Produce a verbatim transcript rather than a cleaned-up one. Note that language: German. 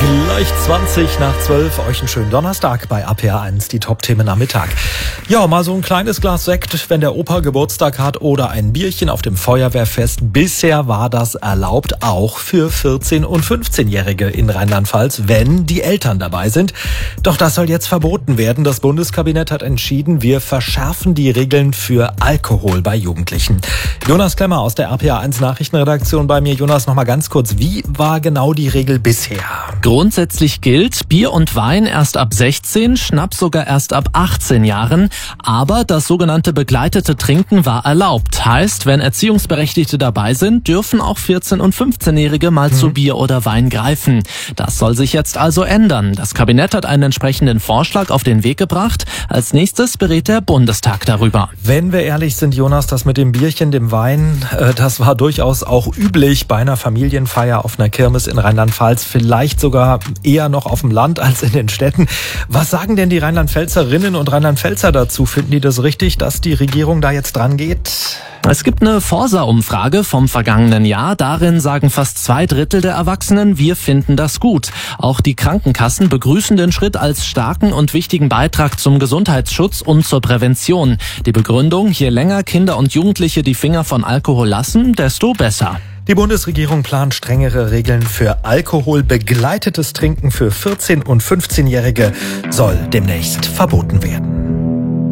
Gleich zwanzig nach zwölf, euch einen schönen Donnerstag bei A P R eins, die Top-Themen am Mittag. Ja, mal so ein kleines Glas Sekt, wenn der Opa Geburtstag hat, oder ein Bierchen auf dem Feuerwehrfest. Bisher war das erlaubt, auch für vierzehn- und fünfzehnjährige in Rheinland-Pfalz, wenn die Eltern dabei sind. Doch das soll jetzt verboten werden. Das Bundeskabinett hat entschieden, wir verschärfen die Regeln für Alkohol bei Jugendlichen. Jonas Klemmer aus der A P R eins Nachrichtenredaktion bei mir. Jonas, noch mal ganz kurz, wie war genau die Regel bisher? Grundsätzlich gilt, Bier und Wein erst ab sechzehn, Schnaps sogar erst ab achtzehn Jahren. Aber das sogenannte begleitete Trinken war erlaubt. Heißt, wenn Erziehungsberechtigte dabei sind, dürfen auch vierzehn- und fünfzehnjährige mal mhm. zu Bier oder Wein greifen. Das soll sich jetzt also ändern. Das Kabinett hat einen entsprechenden Vorschlag auf den Weg gebracht. Als nächstes berät der Bundestag darüber. Wenn wir ehrlich sind, Jonas, das mit dem Bierchen, dem Wein, äh, das war durchaus auch üblich bei einer Familienfeier auf einer Kirmes in Rheinland-Pfalz. Vielleicht sogar eher noch auf dem Land als in den Städten. Was sagen denn die Rheinland-Pfälzerinnen und Rheinland-Pfälzer dazu? Finden die das richtig, dass die Regierung da jetzt dran geht? Es gibt eine Forsa-Umfrage vom vergangenen Jahr. Darin sagen fast zwei Drittel der Erwachsenen, wir finden das gut. Auch die Krankenkassen begrüßen den Schritt als starken und wichtigen Beitrag zum Gesundheitsschutz und zur Prävention. Die Begründung, je länger Kinder und Jugendliche die Finger von Alkohol lassen, desto besser. Die Bundesregierung plant strengere Regeln für alkoholbegleitetes Trinken für vierzehn- und fünfzehnjährige soll demnächst verboten werden.